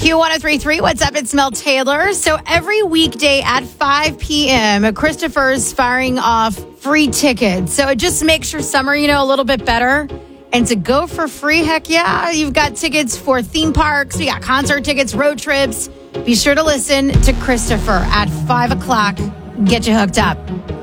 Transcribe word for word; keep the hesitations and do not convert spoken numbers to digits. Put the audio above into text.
Q one oh three point three, what's up? It's Mel Taylor. So every weekday at five p.m., Christopher's firing off free tickets. So it just makes your summer, you know, a little bit better. And to go for free, heck yeah, you've got tickets for theme parks, you got concert tickets, road trips. Be sure to listen to Christopher at five o'clock. Get you hooked up.